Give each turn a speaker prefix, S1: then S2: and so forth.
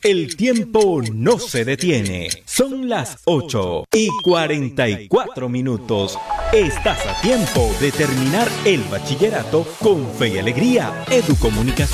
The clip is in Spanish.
S1: El tiempo no se detiene. Son las 8:44. Estás a tiempo de terminar el bachillerato con fe y alegría. Educomunicación.